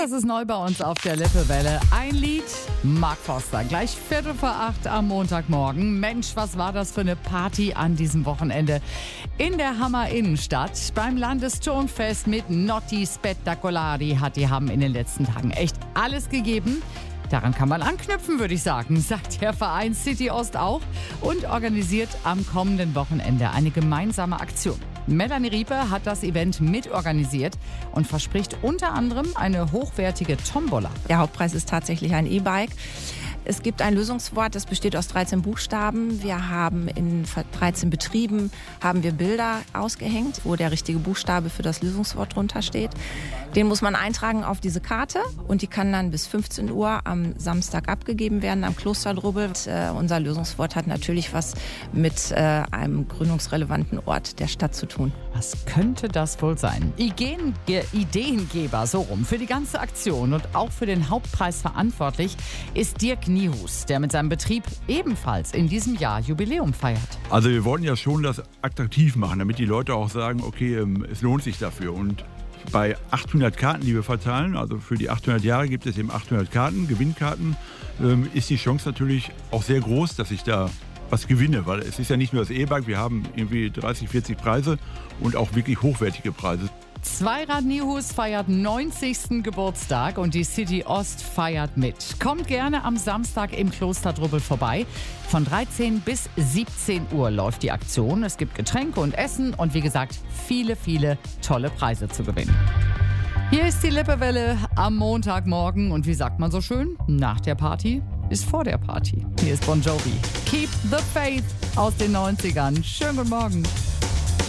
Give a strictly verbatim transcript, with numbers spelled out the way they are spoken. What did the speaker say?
Das ist neu bei uns auf der Lippewelle. Ein Lied, Mark Forster. Gleich Viertel vor acht am Montagmorgen. Mensch, was war das für eine Party an diesem Wochenende in der Hammer Innenstadt. Beim Landesturnfest mit Notti Spettacolari hat die Hamm in den letzten Tagen echt alles gegeben. Daran kann man anknüpfen, würde ich sagen, sagt der Verein City Ost auch und organisiert am kommenden Wochenende eine gemeinsame Aktion. Melanie Riepe hat das Event mitorganisiert und verspricht unter anderem eine hochwertige Tombola. Der Hauptpreis ist tatsächlich ein E-Bike. Es gibt ein Lösungswort, das besteht aus dreizehn Buchstaben. Wir haben in dreizehn Betrieben haben wir Bilder ausgehängt, wo der richtige Buchstabe für das Lösungswort drunter steht. Den muss man eintragen auf diese Karte und die kann dann bis fünfzehn Uhr am Samstag abgegeben werden am Klosterdrubbel. Und, äh, unser Lösungswort hat natürlich was mit äh, einem gründungsrelevanten Ort der Stadt zu tun. Was könnte das wohl sein? Ideen, Ge- Ideengeber, so rum, für die ganze Aktion und auch für den Hauptpreis verantwortlich ist Dirk Niehus, der mit seinem Betrieb ebenfalls in diesem Jahr Jubiläum feiert. Also wir wollten ja schon das attraktiv machen, damit die Leute auch sagen, okay, es lohnt sich dafür. Und bei achthundert Karten, die wir verteilen, also für die achthundert Jahre gibt es eben achthundert Karten, Gewinnkarten, ist die Chance natürlich auch sehr groß, dass ich da was gewinne, weil es ist ja nicht nur das E-Bike, wir haben irgendwie dreißig, vierzig Preise und auch wirklich hochwertige Preise. Zweirad Niehus feiert neunzigsten Geburtstag und die City Ost feiert mit. Kommt gerne am Samstag im Klosterdrubbel vorbei. Von dreizehn bis siebzehn Uhr läuft die Aktion. Es gibt Getränke und Essen und wie gesagt, viele, viele tolle Preise zu gewinnen. Hier ist die Lippewelle am Montagmorgen und wie sagt man so schön, nach der Party ist vor der Party. Hier ist Bon Jovi. Keep the Faith aus den neunzigern. Schönen guten Morgen.